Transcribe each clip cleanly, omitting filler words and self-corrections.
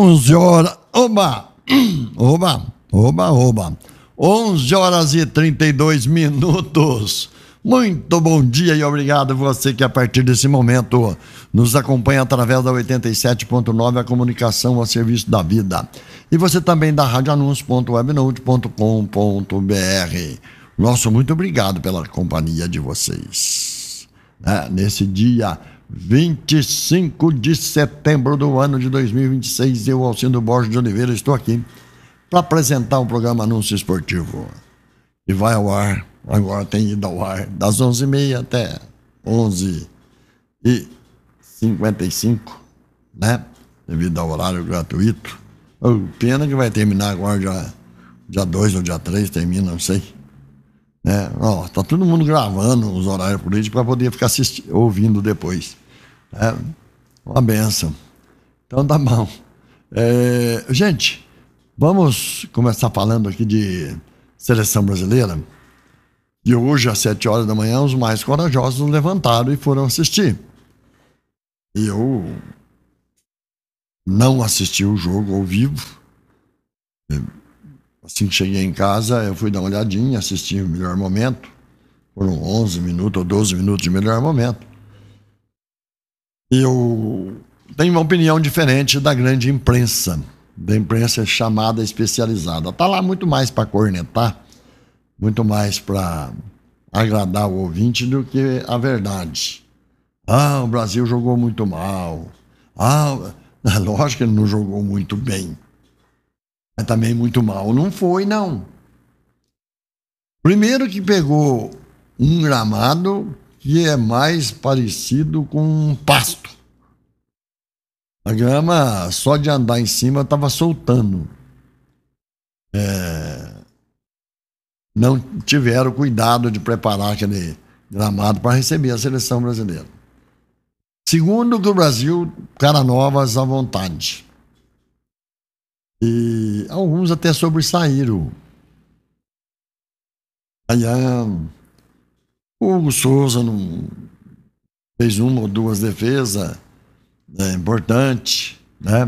11 horas. Oba! Oba! Oba! Oba! 11 horas e 32 minutos. Muito bom dia e obrigado você que a partir desse momento nos acompanha através da 87.9, a comunicação a serviço da vida. E você também da radioanúncio.webnote.com.br. Nosso muito obrigado pela companhia de vocês. Nesse dia 25 de setembro do ano de 2026, eu, Alcindo Borges de Oliveira, estou aqui para apresentar o programa Anúncio Esportivo. E vai ao ar, agora tem ido ao ar, das 11h30 até 11h55, né? Devido ao horário gratuito. Pena que vai terminar agora, dia 2 ou dia 3, termina, não sei. Tá todo mundo gravando os horários políticos para poder ficar ouvindo depois. Uma benção. Então tá bom. Gente, vamos começar falando aqui de seleção brasileira. E hoje, às 7 horas da manhã, os mais corajosos levantaram e foram assistir. E eu não assisti o jogo ao vivo. Assim que cheguei em casa, eu fui dar uma olhadinha, assisti o melhor momento. Foram 11 minutos ou 12 minutos de melhor momento. E eu tenho uma opinião diferente da grande imprensa, da imprensa chamada especializada. Está lá muito mais para cornetar, muito mais para agradar o ouvinte do que a verdade. O Brasil jogou muito mal. Lógico que ele não jogou muito bem. Mas também muito mal não foi, não. Primeiro que pegou um gramado que é mais parecido com um pasto. A grama, só de andar em cima, estava soltando. Não tiveram cuidado de preparar aquele gramado para receber a seleção brasileira. Segundo, que o Brasil, cara novas à vontade. E alguns até sobressaíram. O Hugo Souza não fez uma ou duas defesas importantes, né?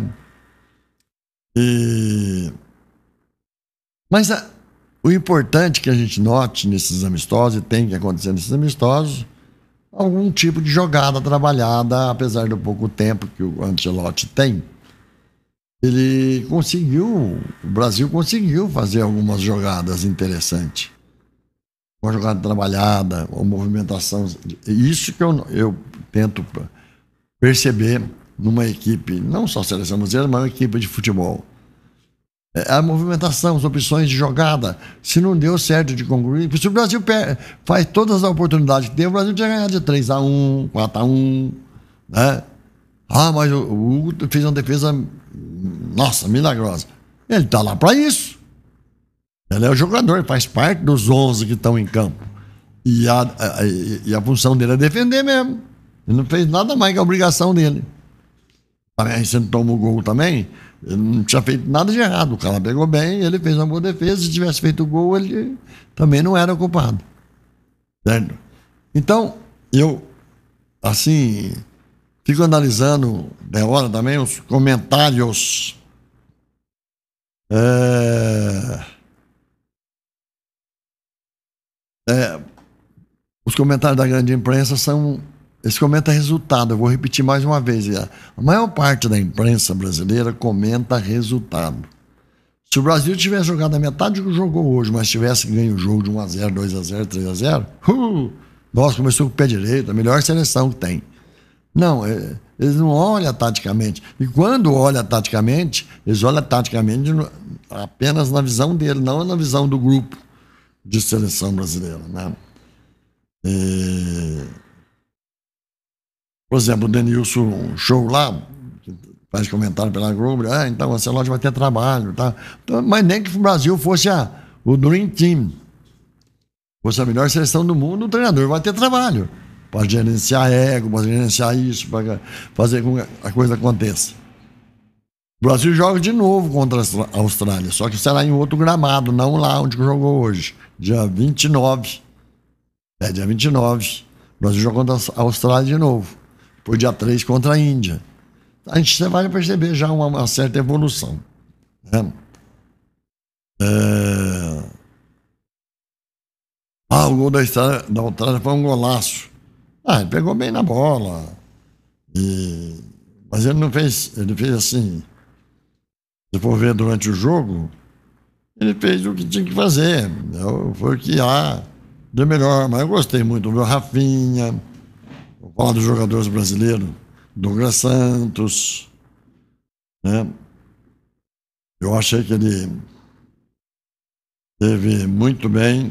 Mas o importante que a gente note nesses amistosos, e tem que acontecer nesses amistosos, algum tipo de jogada trabalhada, apesar do pouco tempo que o Ancelotti tem. O Brasil conseguiu fazer algumas jogadas interessantes. Uma jogada trabalhada, uma movimentação. Isso que eu tento perceber numa equipe, não só a seleção brasileira, mas uma equipe de futebol. A movimentação, as opções de jogada. Se não deu certo de concluir, se o Brasil faz todas as oportunidades que tem, o Brasil tinha ganhado de 3-1, 4-1, né? Mas o Hugo fez uma defesa, nossa, milagrosa. Ele está lá para isso. Ele é o jogador, faz parte dos 11 que estão em campo. E a função dele é defender mesmo. Ele não fez nada mais que a obrigação dele. Também, se não toma o gol também, ele não tinha feito nada de errado. O cara pegou bem, ele fez uma boa defesa. Se tivesse feito o gol, ele também não era culpado. Certo? Então, eu, assim, fico analisando de hora também os comentários. Os comentários da grande imprensa são... Eles comentam resultado. Eu vou repetir mais uma vez. A maior parte da imprensa brasileira comenta resultado. Se o Brasil tivesse jogado a metade do que jogou hoje, mas tivesse ganho o jogo de 1-0, 2-0, 3-0, nossa, começou com o pé direito, a melhor seleção que tem. Não, eles não olham taticamente. E quando olham taticamente, eles olham taticamente apenas na visão dele, não na visão do grupo de seleção brasileira, né? Por exemplo, o Denilson Show lá, que faz comentário pela Globo, então o Ancelotti vai ter trabalho, tá? Então, mas nem que o Brasil fosse o Dream Team, fosse a melhor seleção do mundo, o treinador vai ter trabalho para gerenciar ego, para gerenciar isso, para fazer com que a coisa aconteça. O Brasil joga de novo contra a Austrália, só que será em outro gramado, não lá onde jogou hoje, dia 29. Dia 29. O Brasil joga contra a Austrália de novo. Depois dia 3 contra a Índia. a gente vai perceber já uma certa evolução. Né? O gol da Austrália foi um golaço. Ele pegou bem na bola. Mas ele fez assim. Se for ver durante o jogo, ele fez o que tinha que fazer. Foi o que há de melhor. Mas eu gostei muito do Rafinha. Vou falar dos jogadores brasileiros. Douglas Santos. Né? Eu achei que ele teve muito bem.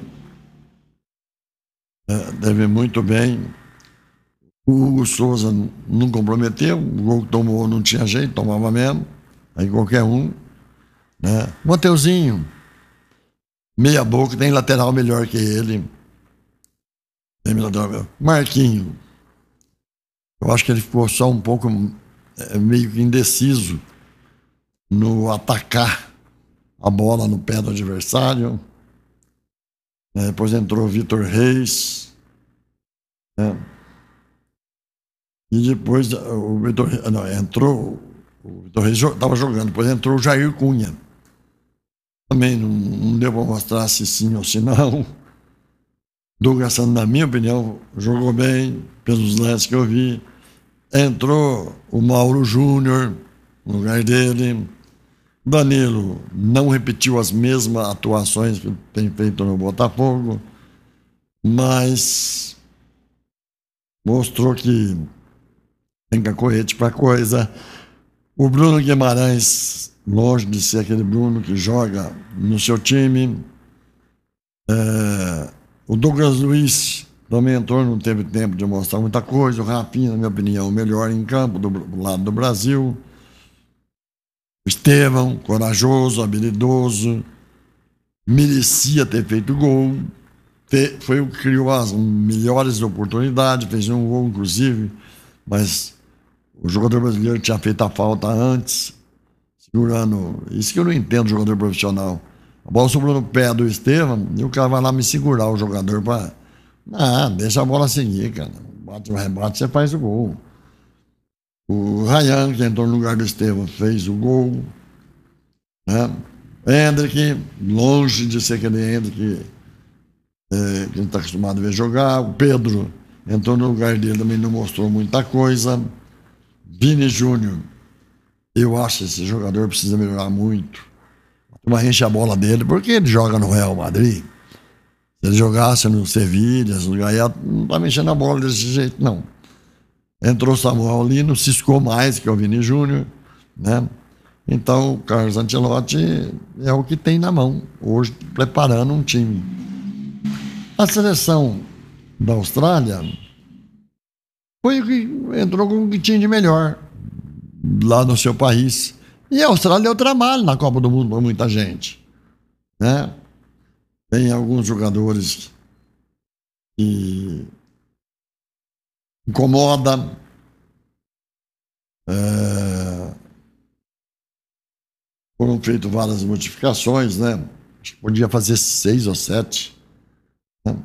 Teve muito bem. O Hugo Souza não comprometeu. O gol que tomou não tinha jeito, tomava mesmo. Aí qualquer um. Né? Mateuzinho, meia boca, tem lateral melhor que ele. Tem lateral melhor. Marquinho, eu acho que ele ficou só um pouco meio que indeciso no atacar a bola no pé do adversário. Depois entrou o Vitor Reis. Né? E depois o Vitor Reis estava jogando, depois entrou o Jair Cunha. Também não deu para mostrar se sim ou se não. Douglas Santos, na minha opinião, jogou bem, pelos lances que eu vi. Entrou o Mauro Júnior no lugar dele. Danilo não repetiu as mesmas atuações que tem feito no Botafogo, mas mostrou que tem cacoete para coisa. O Bruno Guimarães, longe de ser aquele Bruno que joga no seu time. O Douglas Luiz também entrou, não teve tempo de mostrar muita coisa. O Rafinha, na minha opinião, o melhor em campo do lado do Brasil. O Estevão, corajoso, habilidoso, merecia ter feito gol. Foi o que criou as melhores oportunidades, fez um gol, inclusive, mas o jogador brasileiro tinha feito a falta antes, segurando. Isso que eu não entendo, jogador profissional. A bola sobrou no pé do Estevão e o cara vai lá me segurar, o jogador, para. Deixa a bola seguir, cara. Bate o rebate, você faz o gol. O Ryan, que entrou no lugar do Estevão, fez o gol. Né? Hendrick, longe de ser aquele Hendrick que a gente está acostumado a ver jogar. O Pedro entrou no lugar dele, também não mostrou muita coisa. Vini Júnior, eu acho que esse jogador precisa melhorar muito. Uma enche a bola dele, porque ele joga no Real Madrid. Se ele jogasse no Sevilha, no Gaia, não está mexendo a bola desse jeito, não. Entrou Samuel Lino, ciscou mais que o Vini Júnior, né? Então, o Carlos Ancelotti é o que tem na mão, hoje, preparando um time. A seleção da Austrália foi o que entrou com o que tinha de melhor lá no seu país. E a Austrália deu trabalho na Copa do Mundo para muita gente. Né? Tem alguns jogadores que incomodam. Foram feitas várias modificações, né? Acho que podia fazer 6 ou 7. Né?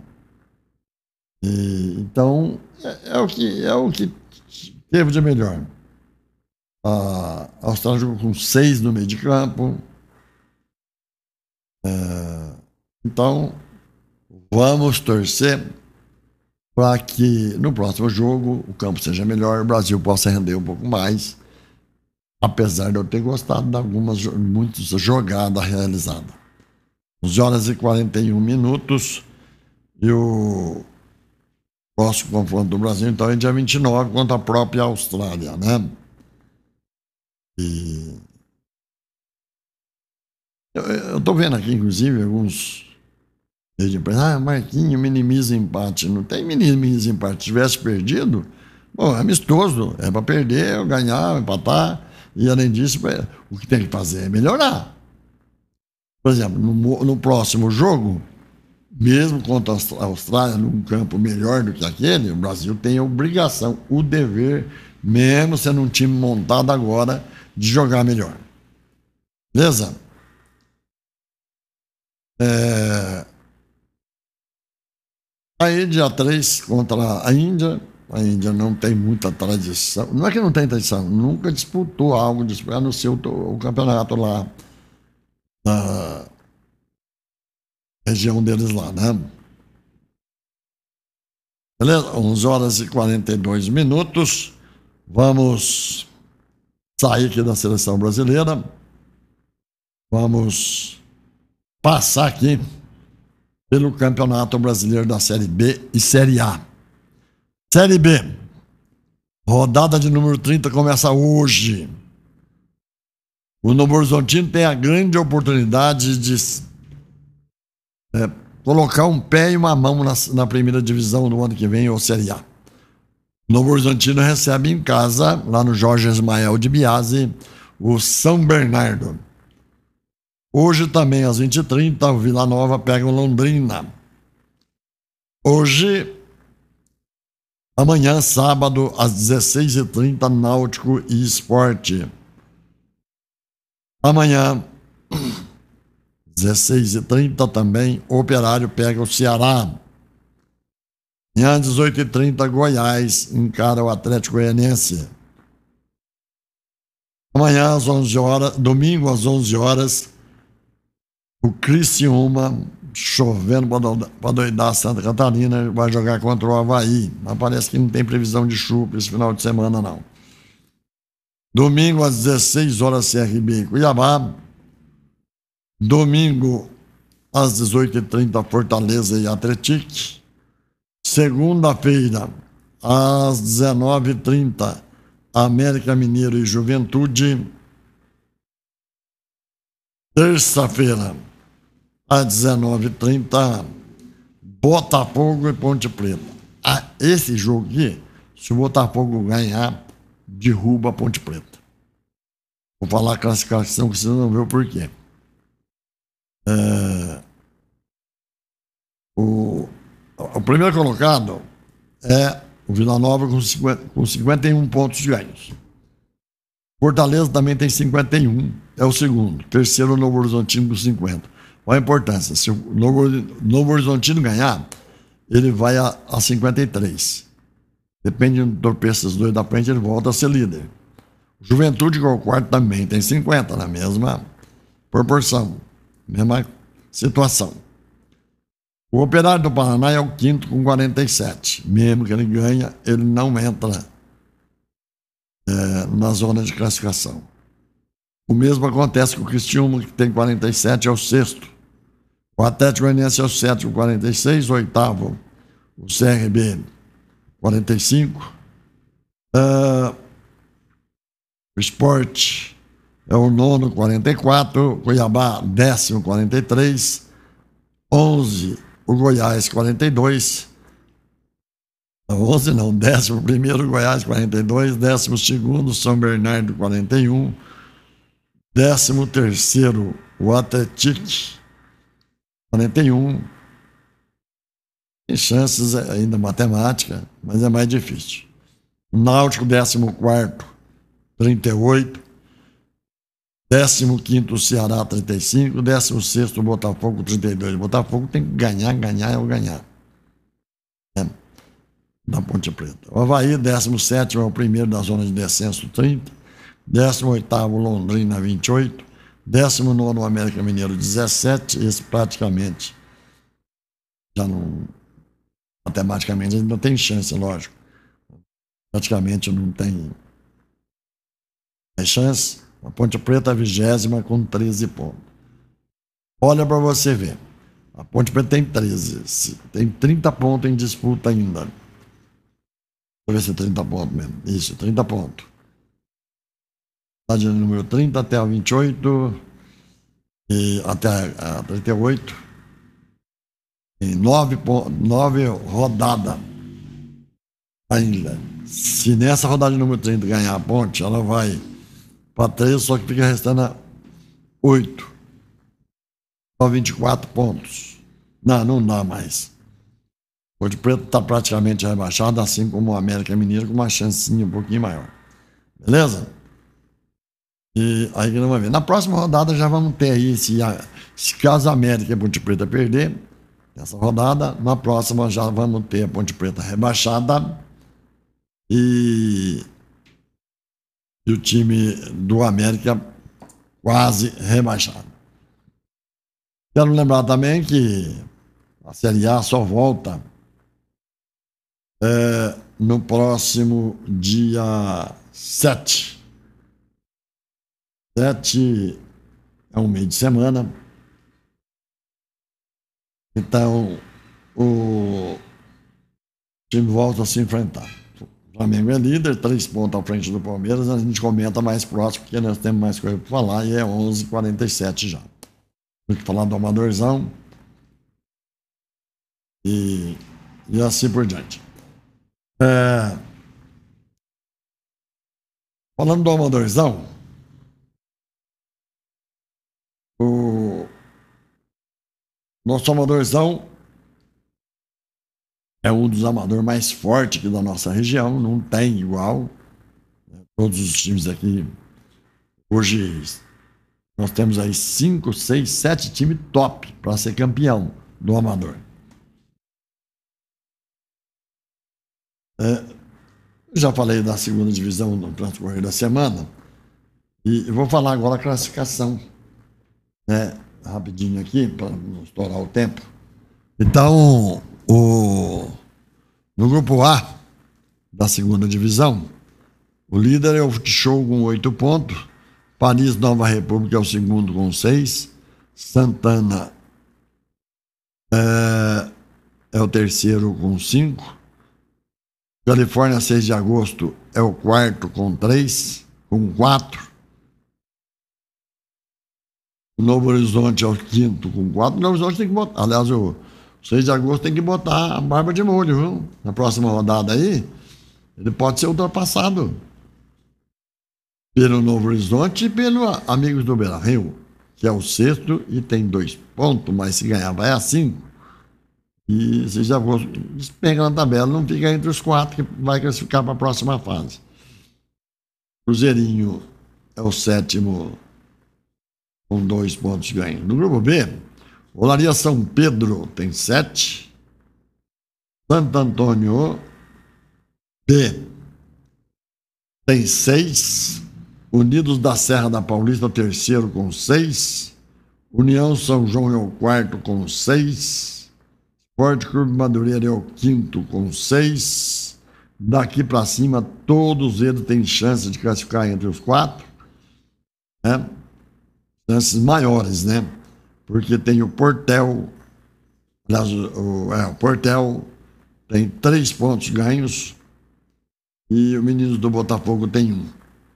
Então, é o que teve de melhor. A Austrália jogou com 6 no meio de campo. Então, vamos torcer para que no próximo jogo o campo seja melhor, o Brasil possa render um pouco mais, apesar de eu ter gostado de muitas jogadas realizadas. 11h41. E o próximo confronto do Brasil, então, é dia 29 contra a própria Austrália, né? E eu estou vendo aqui, inclusive, alguns de imprensa, Marquinho minimiza empate. Não tem minimiza empate. Se tivesse perdido, bom, é amistoso, é para perder, ganhar, empatar. E além disso, o que tem que fazer é melhorar. Por exemplo, no próximo jogo, mesmo contra a Austrália, num campo melhor do que aquele, o Brasil tem a obrigação, o dever, mesmo sendo um time montado agora, de jogar melhor. Beleza? Aí, dia 3, contra a Índia, A Índia não tem muita tradição. Não é que não tem tradição, nunca disputou algo, a não ser o campeonato lá da região deles lá, né? Beleza? 11 horas e 42 minutos. Vamos sair aqui da seleção brasileira. Vamos passar aqui pelo Campeonato Brasileiro da Série B e Série A. Série B. Rodada de número 30 começa hoje. O Novo Horizontino tem a grande oportunidade de colocar um pé e uma mão na primeira divisão do ano que vem, ou Série A. O Novo Horizontino recebe em casa, lá no Jorge Ismael de Biase, o São Bernardo. Hoje também, às 20h30, o Vila Nova pega o Londrina. Hoje, amanhã, sábado, às 16h30, Náutico e Sport. Amanhã, 16h30 também, Operário pega o Ceará. E às 18h30, Goiás encara o Atlético Goianiense. Amanhã, às 11 horas, domingo, às 11 horas, o Criciúma, chovendo para doidar Santa Catarina, vai jogar contra o Avaí. Mas parece que não tem previsão de chuva esse final de semana, não. Domingo, às 16 horas, CRB e Cuiabá. Domingo, às 18h30, Fortaleza e Atlético. Segunda-feira, às 19h30, América Mineiro e Juventude. Terça-feira, às 19h30, Botafogo e Ponte Preta. Esse jogo aqui, se o Botafogo ganhar, derruba a Ponte Preta. Vou falar a classificação que você não vê o porquê. O primeiro colocado é o Vila Nova com 51 pontos ganhos. Fortaleza também tem 51, é o segundo. Terceiro, o Novo Horizontino com 50. Qual a importância? Se o Novo Horizontino ganhar, ele vai a 53. Depende do tropeço dos dois da frente, ele volta a ser líder. Juventude, que é o quarto, também tem 50, na mesma proporção, mesma situação. O Operário do Paraná é o quinto com 47. Mesmo que ele ganha, ele não entra na zona de classificação. O mesmo acontece com o Criciúma, que tem 47, é o sexto. O Atlético Goianiense é o sétimo, 46. O oitavo, o CRB, 45. O Sport é o nono, 44. O Cuiabá, décimo, 43. 11, o Goiás, 42. 11 não, 11º, Goiás, 42. 12º, São Bernardo, 41. 13º, o Atlético, 41. Tem chances ainda matemática, mas é mais difícil. O Náutico, 14º, 38. 15º, o Ceará, 35. 16º, o Botafogo, 32. O Botafogo tem que ganhar ou ganhar. Da Ponte Preta. O Avaí, 17º, é o primeiro da zona de descenso, 30. 18º, Londrina, 28. 19º, América Mineiro, 17. Esse praticamente já não... Matematicamente ele não tem chance, lógico. Praticamente não tem chance. A Ponte Preta, 20ª, com 13 pontos. Olha para você ver. A Ponte Preta tem 13. Tem 30 pontos em disputa ainda. Deixa eu ver se é 30 pontos mesmo. Isso, 30 pontos. De número 30 até a 28 e até a 38. Em 9 rodadas ainda. Se nessa rodada de número 30 ganhar a Ponte, ela vai para 13, só que fica restando 8. Só 24 pontos. Não dá mais. O Ponte Preta está praticamente rebaixado, assim como o América Mineiro, com uma chancinha um pouquinho maior. Beleza? E aí que não vai ver. Na próxima rodada já vamos ter aí, se caso a América e a Ponte Preta perder, nessa rodada, na próxima já vamos ter a Ponte Preta rebaixada e o time do América quase rebaixado. Quero lembrar também que a Série A só volta no próximo dia 7. 7 é um meio de semana. Então, o time volta a se enfrentar. O Flamengo é líder, 3 pontos à frente do Palmeiras. A gente comenta mais próximo, porque nós temos mais coisa para falar, e é 11h47 já. Vou falar do Amadorzão e assim por diante. Falando do Amadorzão, o nosso Amadorzão é um dos amadores mais fortes aqui da nossa região, não tem igual. Todos os times aqui, hoje nós temos aí 5, 6, 7 times top para ser campeão do amador. Já falei da segunda divisão no transcorrer da semana e vou falar agora a classificação, né? Rapidinho aqui, para não estourar o tempo. Então, no grupo A da segunda divisão, o líder é o Show com 8 pontos, Paris Nova República é o segundo com 6, Santana é o terceiro com 5, Califórnia 6 de agosto é o quarto com 4, o Novo Horizonte é o quinto com 4, o Novo Horizonte tem que botar, aliás, o 6 de agosto tem que botar a barba de molho, viu? Na próxima rodada aí, ele pode ser ultrapassado pelo Novo Horizonte e pelo Amigos do Beira-Rio, que é o sexto e tem 2 pontos, mas se ganhar vai a 5. E se já despenca na tabela, não fica entre os 4 que vai classificar para a próxima fase. Cruzeirinho é o sétimo com 2 pontos ganhos. No grupo B, Olaria São Pedro tem 7, Santo Antônio B tem 6, Unidos da Serra da Paulista, o terceiro com 6, União São João é o quarto com 6, Esporte Clube Madureira é o quinto com 6. Daqui para cima, todos eles têm chance de classificar entre os 4, né? Chances maiores, né? Porque tem o Portel, aliás, o Portel tem 3 pontos ganhos e o Meninos do Botafogo tem 1.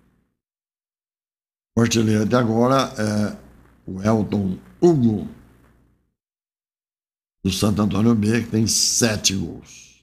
O artilheiro até agora é o Elton Hugo, do Santo Antônio B, que tem 7 gols.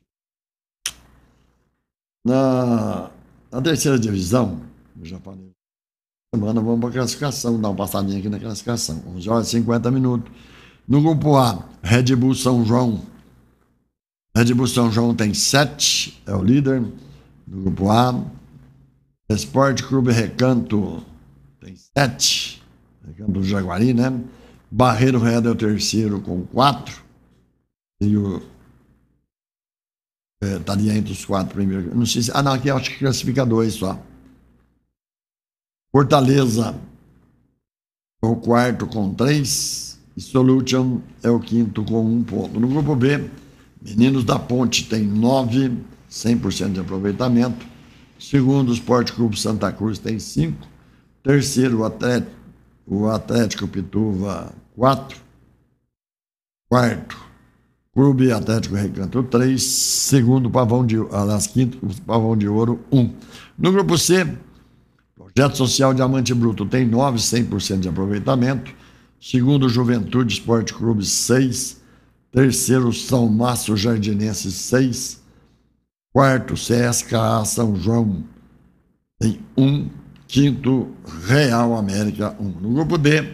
Na terceira divisão, eu já falei, semana vamos para a classificação, dar uma passadinha aqui na classificação. 11h50. No grupo A, Red Bull São João. Red Bull São João tem 7, é o líder do grupo A. Esporte Clube Recanto tem 7, Recanto do Jaguari, né? Barreiro Red é o terceiro com 4. E estaria entre os 4 primeiros. Não sei se. Não, aqui eu acho que classifica 2 só. Fortaleza é o quarto com 3. E Solution é o quinto com 1 ponto. No grupo B, Meninos da Ponte tem 9, 100% de aproveitamento. Segundo, o Esporte Clube Santa Cruz tem 5. Terceiro, o Atlético Pituva, 4. Quarto, Clube Atlético Recanto 3, segundo Pavão de Ouro, aliás, quinto Pavão de Ouro 1. No grupo C, Projeto Social Diamante Bruto tem 9, 100% de aproveitamento. Segundo, Juventude Esporte Clube 6. Terceiro, São Márcio Jardinense 6. Quarto, CSKA São João tem 1. Quinto, Real América 1. No grupo D,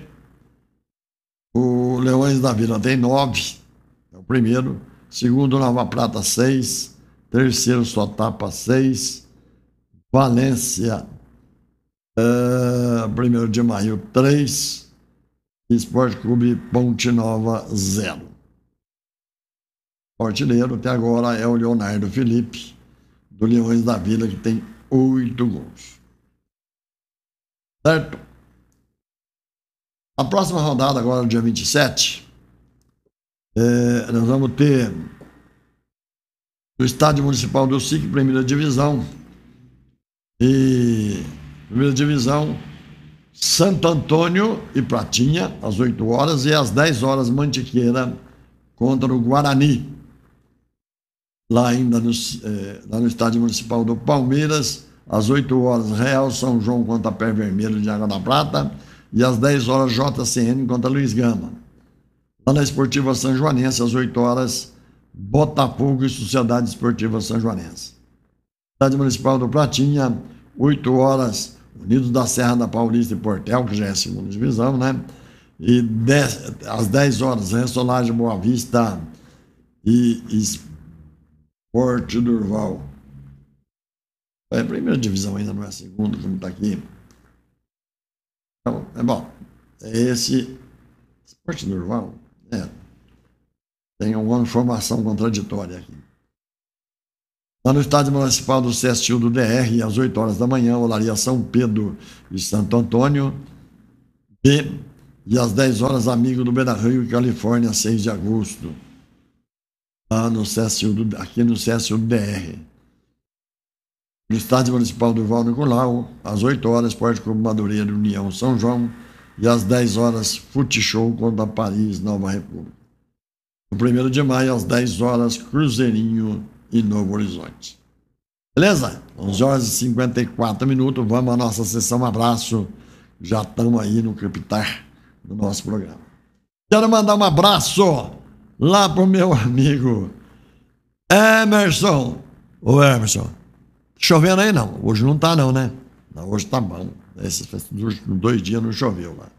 o Leões da Vila tem 9. É o primeiro. Segundo, Nova Prata 6. Terceiro, Sotapa 6. Valência, 1º de Maio 3. Esporte Clube Ponte Nova 0. O artilheiro até agora é o Leonardo Felipe, do Leões da Vila, que tem 8 gols. Certo? A próxima rodada, agora, no dia 27, nós vamos ter no Estádio Municipal do SIC, primeira divisão. E primeira divisão, Santo Antônio e Pratinha, às 8 horas, e às 10 horas, Mantiqueira contra o Guarani. Lá ainda lá no Estádio Municipal do Palmeiras, às 8 horas, Real São João contra Pé Vermelho de Água da Prata, e às 10 horas, JCN contra Luiz Gama. Lá na Esportiva São Joanense, às 8 horas, Botafogo e Sociedade Esportiva São Joanense. Estádio Municipal do Pratinha, 8 horas, Unidos da Serra da Paulista e Portel, que já é a segunda divisão, né? E às 10 horas, Ressolagem Boa Vista e Esporte Durval. É a primeira divisão ainda, não é a segunda, como está aqui. Então, bom, é esse Esporte Durval, tem uma informação contraditória aqui. Lá no Estádio Municipal do CSU do DR, às 8 horas da manhã, Olaria São Pedro e Santo Antônio. E às 10 horas, Amigo do Beira-Rio e Califórnia, 6 de agosto. Lá no CSU aqui no CSU do DR. No Estádio Municipal do Val Nicolau, às 8 horas, Esporte Clube Madureira União São João. E às 10 horas, Fute Show contra Paris, Nova República. No 1º de maio, às 10 horas, Cruzeirinho e Novo Horizonte. Beleza? 11 horas e 54 minutos. Vamos à nossa sessão abraço. Já estamos aí no crepitar do nosso programa. Quero mandar um abraço lá pro meu amigo Emerson. Ô Emerson, chovendo aí não? Hoje não tá não, né? Não, hoje tá bom. Esses 2 dias não choveu lá.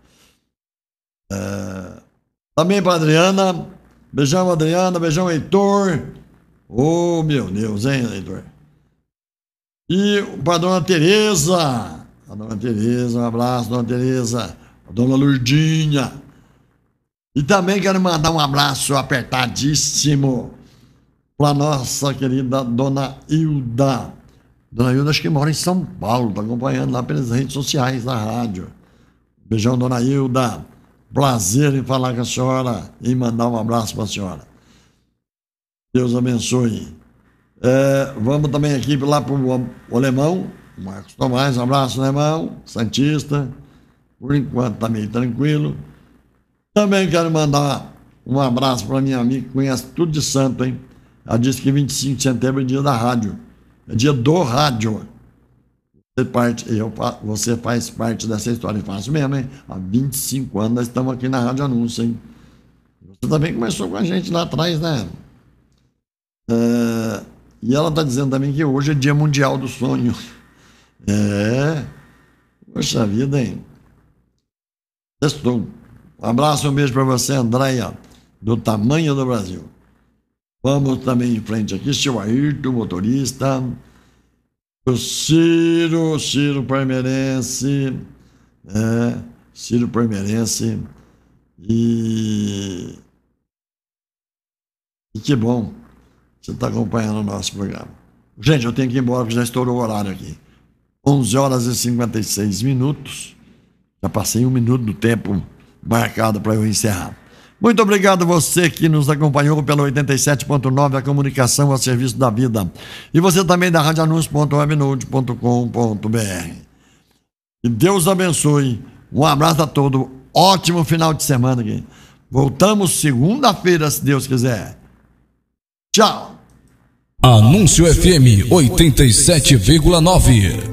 Também para Adriana. Beijão, Adriana. Beijão, Heitor. Oh, meu Deus, hein, Heitor? E para a dona Tereza. A dona Tereza, um abraço, dona Tereza. A dona Lurdinha. E também quero mandar um abraço apertadíssimo para nossa querida dona Hilda. Dona Hilda, acho que mora em São Paulo, está acompanhando lá pelas redes sociais da rádio. Beijão, dona Hilda. Prazer em falar com a senhora e mandar um abraço para a senhora. Deus abençoe. Vamos também aqui lá para o Alemão, Marcos Tomás, um abraço, Alemão, Santista. Por enquanto está meio tranquilo. Também quero mandar um abraço para minha amiga que conhece tudo de santo, hein? Ela disse que 25 de setembro é dia da rádio. É dia do rádio. Você faz parte dessa história. Faço mesmo, hein? Há 25 anos nós estamos aqui na Rádio Anúncio, hein? Você também começou com a gente lá atrás, né? E ela está dizendo também que hoje é Dia Mundial do Sonho. Poxa vida, hein? Estou. Um abraço, um beijo para você, Andréia, do Tamanho do Brasil. Vamos também em frente aqui, seu Ayrton, motorista. O Ciro Parmeirense. Ciro Parmeirense. E que bom você está acompanhando o nosso programa. Gente, eu tenho que ir embora, porque já estourou o horário aqui. 11 horas e 56 minutos. Já passei 1 minuto do tempo marcado para eu encerrar. Muito obrigado a você que nos acompanhou pelo 87.9, a comunicação a serviço da vida. E você também da radioanúncio.webnode.com.br. Que Deus abençoe. Um abraço a todos. Ótimo final de semana aqui. Voltamos segunda-feira, se Deus quiser. Tchau. Anúncio FM 87,9.